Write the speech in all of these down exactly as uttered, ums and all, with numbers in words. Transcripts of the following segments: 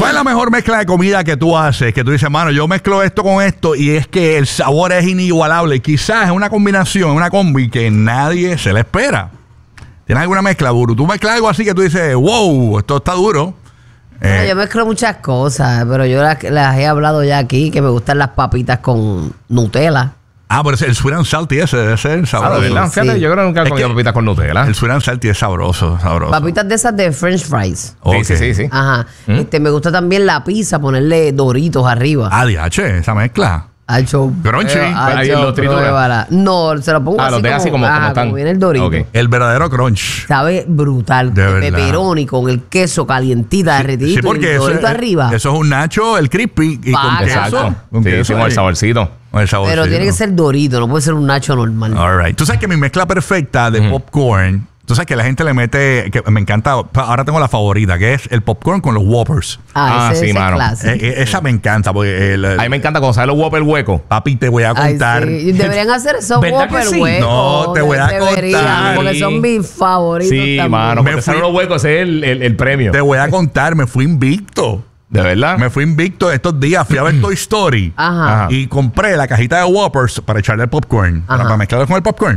¿Cuál es la mejor mezcla de comida que tú haces? Que tú dices, mano, yo mezclo esto con esto y es que el sabor es inigualable. Quizás es una combinación, una combi que nadie se le espera. ¿Tienes alguna mezcla, Buru? Tú mezclas algo así que tú dices, wow, esto está duro. Bueno, Eh, yo mezclo muchas cosas, pero yo las, las he hablado ya aquí, que me gustan las papitas con Nutella. ah, pero ese- el sweet and salty ese debe ser Ah, ¿de sabroso. verdad? Fíjate, sí. yo creo que nunca he Es comido que- papitas con Nutella. El sweet and salty es sabroso, sabroso. Papitas de esas de French fries. Ok. Sí, sí, sí, sí. Ajá. Este, me gusta también la pizza, ponerle doritos arriba. Ah, D H, esa mezcla. Hacho, Crunchy. prueba- Ahí hacho, lo trituras. pruébala. No, se lo pongo Ah, así los dejas así como- ajá, como están. viene el dorito. Ok. El verdadero crunch. Sabe brutal. De De verdad. pepperoni con el queso calientita, derretidito Sí, y porque el eso, dorito es- arriba. eso es un nacho, el crispy y con Paga. queso. Exacto. Con Sí, queso sí, con el ahí. saborcito. Con el saborcito. Pero tiene que ser dorito, no puede ser un nacho normal. All right. Tú sabes que mi mezcla perfecta de popcorn, tú sabes que la gente le mete, que me encanta, ahora tengo la favorita, que es el popcorn con los Whoppers. Ah, Ah, ese, sí, ese mano. clásico. Eh, eh, esa me encanta, porque el, A mí me encanta cuando sale los Whopper hueco. papi, te voy a Ay, contar. sí. Deberían hacer esos ¿Verdad que Whopper sí? huecos. No, te voy a Deberían, contar. Porque son mis favoritos Sí, también. mano. Me Porque fui- salen los huecos, ese es el, el, el premio. Te voy a contar, me fui invicto. ¿De verdad? Me fui invicto estos días, fui a ver Toy Story. Ajá. Ajá. Y compré la cajita de Whoppers para echarle el popcorn, para, Ajá. para mezclarlo con el popcorn.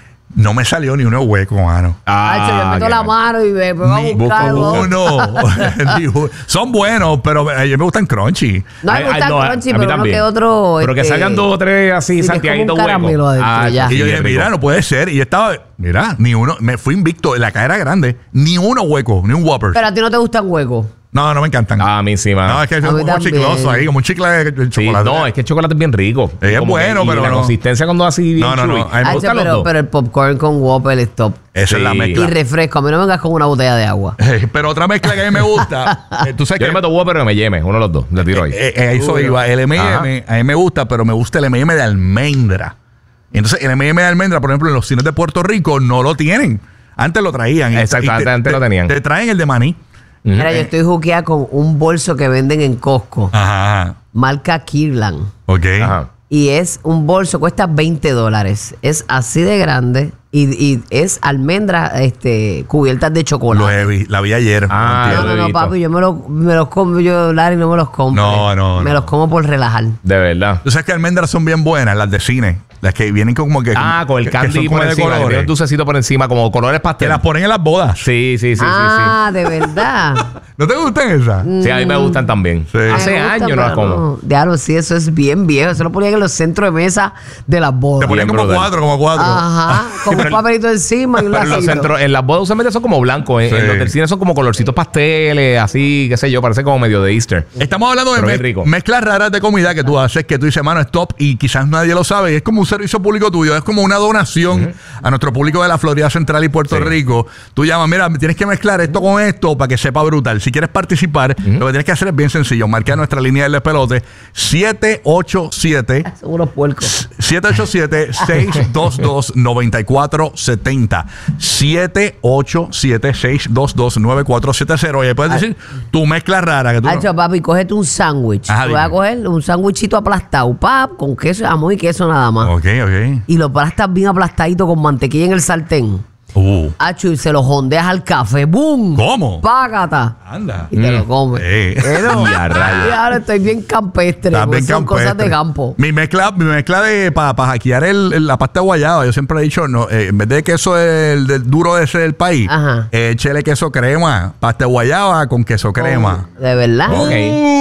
No me salió ni uno hueco, mano. Hacho, yo meto qué la mal. mano y me voy a Ni buscarlo. uno. Ni uno. Son buenos, pero a mí me gustan crunchy. No me Ay, gusta ay, no, a- crunchy, a mí pero uno también. que otro. Pero que este, salgan dos o tres así, sí, que es como santiaguitos un caramelo huecos. adentro, ya. Y yo sí, dije, es rico. mira, no puede ser. Y yo estaba, mira, ni uno, me fui invicto. La caja era grande. Ni uno hueco, ni un Whopper. Pero a ti no te gustan huecos. No, no me encantan. Ah, a mí sí, mano. no, es que es A mí como también. chicloso ahí, como un chicle de de Sí, chocolate. no, es que el chocolate es bien rico. Es Como bueno, que- y pero la no. consistencia cuando así bien No, no, no, chewy. a mí me ¿Te Hacho, gustan los pero, dos? pero el popcorn con Whopper es top. Esa es la Sí. mezcla. Y refresco. A mí no me vengas con una botella de agua. Eh, pero otra mezcla que a mí me gusta, eh, tú sabes Yo que le meto Whopper o me llame, uno de los dos. Le tiro ahí. eh, eh, eso iba. El M and M a mí me gusta, pero me gusta el M and M de almendra. Entonces, el M and M de almendra, por ejemplo, en los cines de Puerto Rico no lo tienen. Antes lo traían. Y- Exacto, y te- antes- antes te- lo tenían. Te traen el de maní. Mira, yo estoy juqueada con un bolso que venden en Costco, Ajá, ajá. marca Kirlan. Ok. Ajá. Y es un bolso, cuesta veinte dólares. Es así de grande y, y es almendra este, cubiertas de Lo chocolate. he vi- la vi ayer. Ah, antier. No, no, no, Bebito. papi, yo me, lo, me los como, yo, Larry, no me los compro. No, no, Me no. los como por relajar. De verdad. Tú sabes que almendras son bien buenas, las de cine. Las que vienen como que. Ah, con el que- que candy son como por de encima. que tiene colores. un dulcecito por encima, como colores Que pastel. las ponen en las bodas. Sí, sí, sí, ah, de verdad. ¿No te gustan esas? sí, sí. Sí, a mí me gustan también. Sí. Hace Me gusta, años no pero las como. Diablo, sí, eso es bien viejo. Eso lo ponían en los centros de mesa de las Te bodas. ponen Bien como brutal. cuatro, como cuatro. Ajá, con un pero- papelito encima y un Pero en los lacito. centros, en las bodas usualmente son como blancos. En, Sí. en los del cine son como colorcitos pasteles, así, qué sé yo, parece como medio de Easter. Estamos hablando de Pero bien mez- rico. mezclas raras de comida que tú haces, que tú dices, mano, es top y quizás nadie lo sabe. Y es como un servicio público tuyo, es como una donación a nuestro público de la Florida Central y Puerto Sí. Rico. Tú llamas, mira, tienes que mezclar esto con esto para que sepa brutal. Si quieres participar, lo que tienes que hacer es bien sencillo. Marca nuestra línea del despelote siete ocho siete Son unos puercos. siete ocho siete, seis dos dos, nueve cuatro siete cero. siete ocho siete, seis dos dos, nueve cuatro siete cero. Y ahí puedes decir tu mezcla rara. Que tú no- Hacho, papi, cógete un sándwich. Ajá, Tú vas a dime. coger un sándwichito aplastado, pap, con queso, jamón y queso nada más. Ok, ok. Y lo aplastas bien aplastadito con mantequilla en el sartén. Uh, Hacho, y se lo jondeas al café. ¡Bum! ¿Cómo? ¡Págata! Anda. Y te lo comes. Sí. Pero, Y a rayos. y ahora estoy bien campestre. Estás pues bien son cosas campestre. de campo. Mi mezcla, mi mezcla de para hackear el, el- la pasta de guayaba, yo siempre he dicho, no, eh, en vez de queso del, del duro de ese del país, Ajá. eh, échele queso crema, pasta de guayaba con queso crema. De verdad. Ok.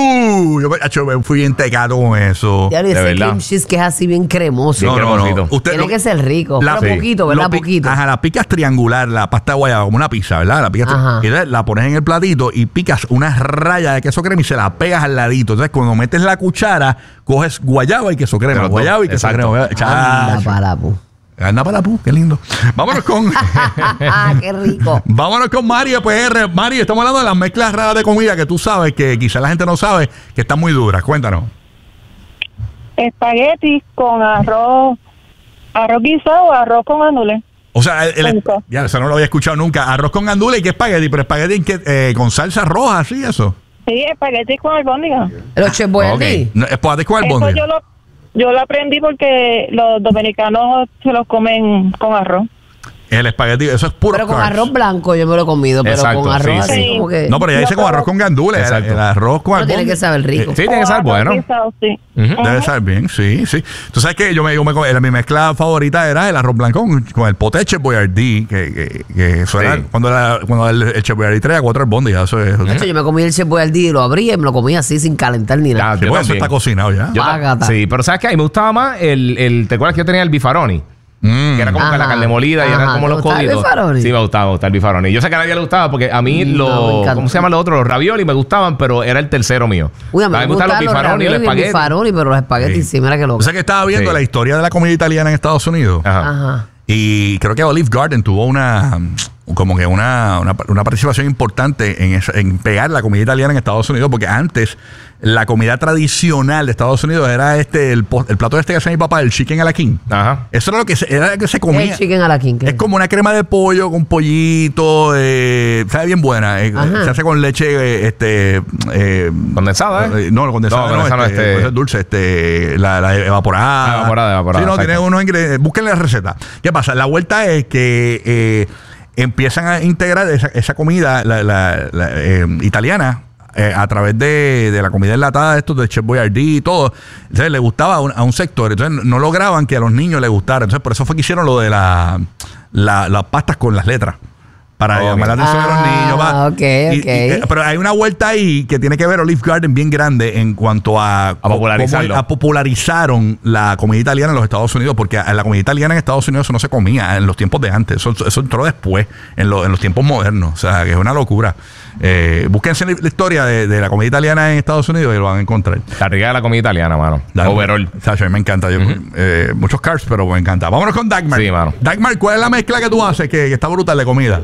Uh, yo, me- acho, me fui bien tecato con eso. Ya, y de ese verdad. cream cheese que es así bien cremoso. Bien cremosito. Usted Tiene lo- que ser rico. la- pero sí. poquito, ¿verdad? lo pi- Poquito. Ajá, la picas triangular, la pasta de guayaba, como una pizza, ¿verdad? La picas tri- Ajá. y entonces la pones en el platito y picas una raya de queso crema y se la pegas al ladito. Entonces, cuando metes la cuchara, coges guayaba y queso crema. Pero todo, Guayaba y queso exacto. crema. Anda Chacho. para la pu. Anda para la pu, qué lindo. Vámonos con ¡Qué rico! vámonos con Mario P R. Mario, estamos hablando de las mezclas raras de comida que tú sabes, que quizás la gente no sabe, que están muy duras. Cuéntanos. Espaguetis con arroz, arroz guisado o arroz con anules. O sea, el, el- Nunca. ya, eso no lo había escuchado nunca. Arroz con gandules y qué espagueti, pero espagueti en qué, eh, con salsa roja, así, eso. Sí, espaguetis con albóndiga. Los Chef Boyardee. No, espagueti con Eso albóndiga. yo lo, yo lo aprendí porque los dominicanos se los comen con arroz. El espagueti, eso es puro Pero con carbs. arroz blanco yo me lo he comido, pero Exacto, con arroz sí, así sí. como que... No, pero ya dice con arroz con gandules. El, Exacto. el arroz con Pero tiene albóndigas. que saber rico. Sí, tiene que ser bueno. Guisado, sí. Ujú. Debe saber bien, sí, sí. Tú sabes que yo me, yo me co- mi mezcla favorita era el arroz blanco con, con el pote de Chef Boyardee, que, que, que eso Sí. era cuando, la, cuando el, el Chef Boyardee traía cuatro albóndigas, eso es. De hecho, yo me comí el Chef Boyardee y lo abría y me lo comía así sin calentar ni nada. Ah, Sí, yo pues eso también. está cocinado ya. Yo ta- Págata. sí, pero ¿sabes qué? A mí me gustaba más el, el ¿te acuerdas que yo tenía el bifaroni? Mm. Que era como que la Ajá. carne molida y Ajá, eran como ¿te los gustaba el coditos. bifaroni? Sí, me gustaba, me gustaba el bifaroni. Yo sé que a nadie le gustaba porque a mí No, me los, encanta. ¿cómo se llaman los otros? Los ravioli me gustaban, pero era el tercero mío. Uy, a mí me gustan gustan los bifaroni y raviolis los y el espaguetis. bifaroni, pero los espaguetis Sí. sí, mira que O loco. sea que estaba viendo Sí. la historia de la comida italiana en Estados Unidos. Ajá. Ajá. Y creo que Olive Garden tuvo una como que una, una, una participación importante en, eso- en pegar la comida italiana en Estados Unidos, porque antes la comida tradicional de Estados Unidos era este el, po- el plato este que hacía mi papá, el chicken a la king. Ajá. Eso era lo que se, era lo que se comía. El chicken a la king. Es como una crema de pollo con pollito, eh, sabe bien buena. eh, Ajá. se hace con leche, eh, este, eh, Condensada, ¿eh? eh, no, condensada, No, no, condensada no, este, este- puede ser dulce, este, la, la evaporada. Ah, evaporada, evaporada, Sí, no, exacto. tiene unos ingredientes. Búsquenle la receta. ¿Qué pasa? La vuelta es que eh, empiezan a integrar esa, esa comida la, la- la, eh, italiana. eh, a través de, de la comida enlatada de estos de Chef Boyardee y todo. Entonces le gustaba a un, a un sector. Entonces no lograban que a los niños les gustara. Entonces por eso fue que hicieron lo de la, la- las pastas con las letras. Para Oh, llamar la atención de los Ah, niños. va. ok, Y- ok. y, eh, pero hay una vuelta ahí que tiene que ver Olive Garden bien grande en cuanto a, co- popularizarlo. cómo a popularizaron la comida italiana en los Estados Unidos, porque a la comida italiana en Estados Unidos eso no se comía en los tiempos de antes, eso, eso entró después, en, lo- en los tiempos modernos, o sea, que es una locura. Eh, búsquense la la historia de, de la comida italiana en Estados Unidos y lo van a encontrar. La rica de la comida italiana, mano. Dagmar. Overall. Sacho, a mí me encanta. Yo, eh, muchos carbs, pero me encanta. Vámonos con Dagmar. Sí, mano. Dagmar, ¿cuál es la mezcla que tú haces que, que está brutal de comida?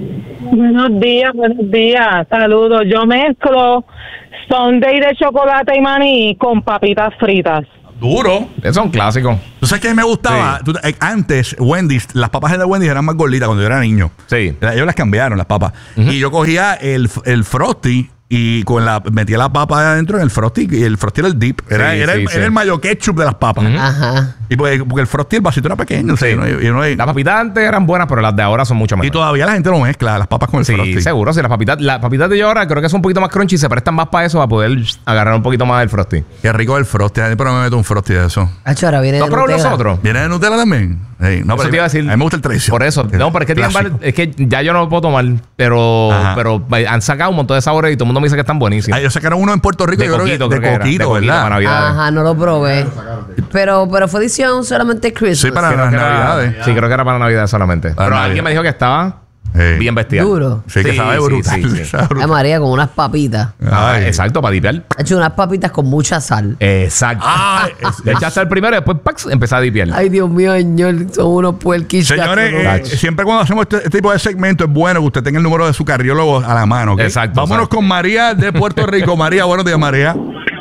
Buenos días, buenos días. Saludos. Yo mezclo sundae de chocolate y maní con papitas fritas. Duro. Eso es un clásico. ¿Tú sabes qué me gustaba? Sí. Tú- eh, antes, Wendy's, las papas de Wendy's eran más gorditas cuando yo era niño. Sí. Ellos las cambiaron, las papas. Y yo cogía el, el Frosty y con la metía la papa adentro en el Frosty y el Frosty era el dip. Era, Sí, era sí, el, sí. era el mayo ketchup de las papas. Ajá. Y pues, porque el Frosty, el vasito era pequeño. o sea, Sí. y uno- y uno- Las papitas antes eran buenas, pero las de ahora son mucho y mejores. todavía la gente lo mezcla, las papas con el Sí, Frosty. seguro. Sí, las papitas, las papitas de yo ahora creo que son un poquito más crunchy y se prestan más para eso, para poder agarrar un poquito más del frosty. Qué rico el Frosty. Pero me meto un Frosty de eso. Hacho, ahora viene ¿No de has probado Nutella. nosotros? ¿Viene de Nutella también? Sí, no, Eso pero te iba a decir. A mí me gusta el tradición. Por eso. No, pero es que, tienen Clásico. varios- es que ya yo no lo puedo tomar, pero, Ajá. pero han sacado un montón de sabores y todo el mundo me dice que están buenísimos. Ah, ellos sacaron uno en Puerto Rico, De yo creo que- coquito, de creo que era. coquito, De coquito ¿verdad? para Navidad. Ajá, no lo probé. Pero, pero fue edición solamente Christmas. Sí, para Creo las que era- Navidades. Sí, creo que era para Navidad solamente. Pero Navidad. alguien me dijo que estaba Sí. bien bestial. Duro. Sí, que sabe brutal. Sí, sí. sabe Ay, brutal. María, con unas papitas. Ah, Ay. exacto, para dipear. Ha hecho unas papitas con mucha sal. Exacto. Ah, es- Le echaste el primero y después pax, empezó a dipear. Ay, Dios mío, señor, son unos puerquis. Señores, eh, Tacho. siempre cuando hacemos este, este tipo de segmento es bueno que usted tenga el número de su cardiólogo a la mano. ¿ok? Exacto, Vámonos exacto. con María de Puerto Rico. María, buenos días, María.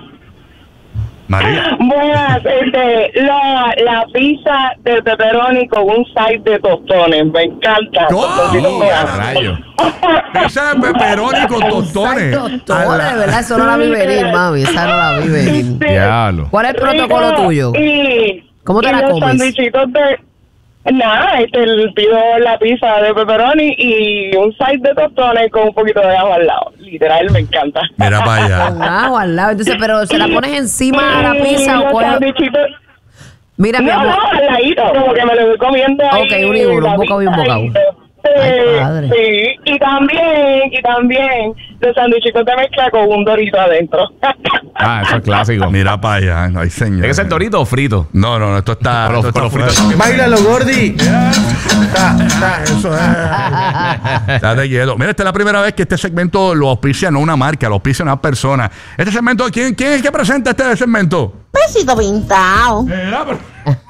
María. Buenas, este, la, la pizza de pepperoni con un side de tostones. Me encanta. ¿Cómo? Tostoncitos con ¡Oh, ajo. rayo! Pizza de pepperoni con tostones. Tostones, A la- de verdad, eso no la vi venir, mami. Esa no la vi venir. Sí. Diablo. ¿Cuál es el protocolo Rico. tuyo? Y, ¿Cómo te y la los comes? sandwichitos de... Nada, este, el- pido la pizza de pepperoni y un side de tostones con un poquito de ajo al lado. Literal, me encanta. Mira para Con allá. ajo al lado. Entonces, pero ¿se la pones encima a la Y pizza o los coges? sandwichitos... Mira, mi No, amor. no, al ladito, como que me lo voy comiendo ahí. Ok, uno y uno, la un bocado y un pizza bocado. y todo. Sí, Ay, padre. sí, y también, y también los sandwichitos de mezcla con un dorito adentro. Ah, eso es clásico. Mira para allá. Ay, señor. ¿Tiene que ser dorito o frito? No, no, no, esto está. Con los- esto con está los fuera. fritos. Báilalo, Gordi. Está, está, eso es. Estate quieto. Mira, esta es la primera vez que este segmento lo auspicia no una marca, lo auspicia una persona. Este segmento, ¿quién, quién es el que presenta este segmento? Pesito pintado. Mira, pero-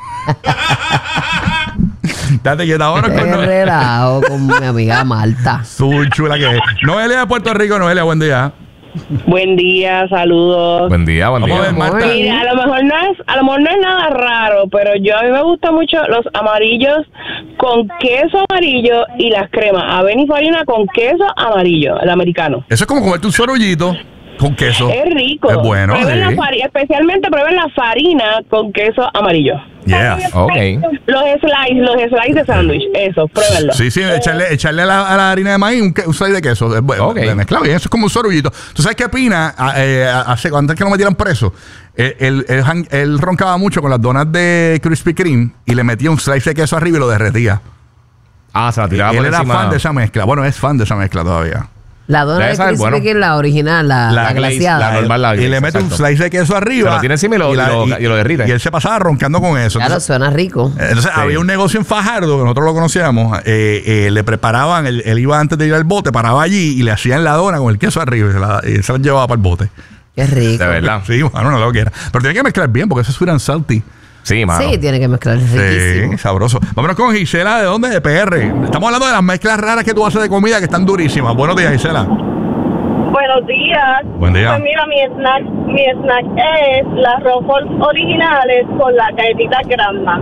Estate quieta ahora con Qué Noelia. relajo con mi amiga Marta. Su chula que es. Noelia de Puerto Rico. Noelia, buen día. Buen día, saludos. Buen día, buen Vamos a ver, día. Marta. Mira, a lo mejor no es, a lo mejor no es nada raro, pero yo a mí me gustan mucho los amarillos con queso amarillo y las cremas. Avena y farina con queso amarillo, el americano. Eso es como comerte un sorullito con queso. Es rico. Es bueno, Prueben sí. la fari- especialmente prueben la farina con queso amarillo. Yeah. Ok. Los slices, los slices de sándwich, eso, pruébenlo. Sí, sí, echarle, echarle a, la, a la harina de maíz un, que- un slice de queso. eh, bueno, Ok. de mezclado. Y eso es como un sorullito. ¿Tú sabes qué Pina, a- eh, hace, antes que lo metieran preso, eh, él, él, han- él roncaba mucho con las donas de Krispy Kreme y le metía un slice de queso arriba y lo derretía. Ah, se la tiraba Él por era encima. fan de esa mezcla. Bueno, es fan de esa mezcla todavía. La dona Debe de saber, Krispy bueno. Kreme, la original, la, La la glaze, glaseada. la normal, la y le glaze, mete un exacto. slice de queso arriba. Se lo tira encima y lo- y lo- y lo derrite. Y él se pasaba roncando con eso. Claro, Entonces, suena rico. entonces Sí. había un negocio en Fajardo que nosotros lo conocíamos. eh, eh, le preparaban, él, él iba antes de ir al bote, paraba allí y le hacían la dona con el queso arriba y se la, y se la llevaba para el bote. Qué rico. De verdad. Sí, bueno, no lo quiera. Pero tiene que mezclar bien porque eso es sweet and salty. Sí, mano. Sí, tiene que mezclar, es riquísimo. Sí, sabroso. Vámonos con Gisela. ¿De dónde? De P R. Estamos hablando de las mezclas raras que tú haces de comida que están durísimas. Buenos días, Gisela. Buenos días. Buen día. Pues mira, mi snack, mi snack es las Ruffles originales con las galletitas Grandma.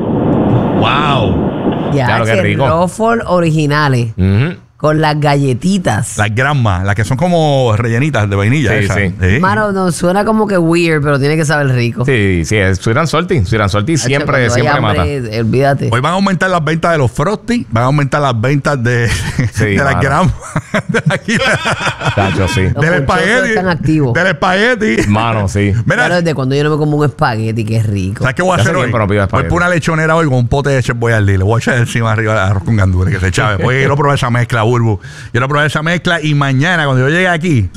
Wow. Ya, Claro, qué che, rico. Ruffles originales Ujú. con las galletitas. Las granmas, las que son como rellenitas de vainilla. Sí, esas. sí. Mano, no, suena como que weird, pero tiene que saber rico. Sí, sí, es Sweet and Salty. Sweet and Salty Hacho, siempre, cuando hay siempre mata. hambre, Olvídate. Hoy van a aumentar las ventas de los Frosty, van a aumentar las ventas de, Sí, de las mano. gramas. De aquí. Tacho, sí. Los Del ponchosos espagueti. están activos. Del espagueti. Mano, sí. Mira, Claro, desde cuando yo no me como un espagueti, que es rico. ¿sabes qué voy a Ya hacer hace hoy? tiempo no pido Voy espagueti. por una lechonera hoy con un pote de chef Boyardee. Le voy a echar encima arriba el arroz con gandules que se chave. Pues quiero probar esa mezcla, Burbu. Quiero probar esa mezcla y mañana cuando yo llegue aquí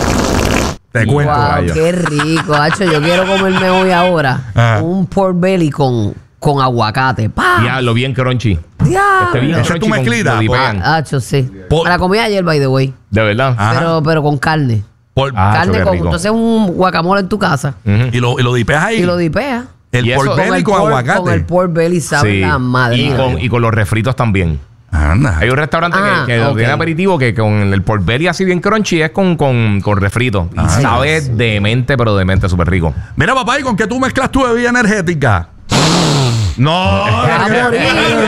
te Wow. cuento. Wow, gallo. qué rico, hacho. Yo quiero comerme hoy ahora Ajá. un pork belly con, con aguacate. ¡Pah! Diablo, bien crunchy. ¡Diablo! Este bien Esa es tu crunchy con- mezclita, lo dipean. Hacho, sí. Po- Me la comí ayer, by the way. De verdad. Ajá. Pero, pero con carne. Por- Ah, carne qué con. rico. Entonces, un guacamole en tu casa. Ujú. y, lo, y lo dipeas ahí. Y lo dipeas. el Y eso- pork Con belly con, pork- aguacate. Con el pork belly, sabe Sí. la madre. Y con, y con los refritos también. Anda. Hay un restaurante Ah, que, que ok. tiene aperitivo que con el pork belly así bien crunchy es con, con, con refrito. Y Ah, sabe demente, pero demente, súper rico. Mira, papá, ¿y con qué tú mezclas tu bebida energética? No. ¡A morir!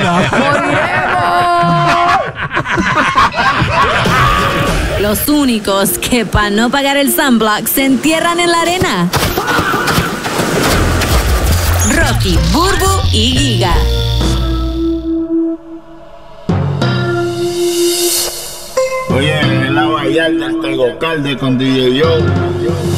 ¡Moriremos! Los únicos que para no pagar el sunblock se entierran en la arena. Rocky, Burbu y Giga. Oye, en la Vallarta, el Tego Calde con D J Joe.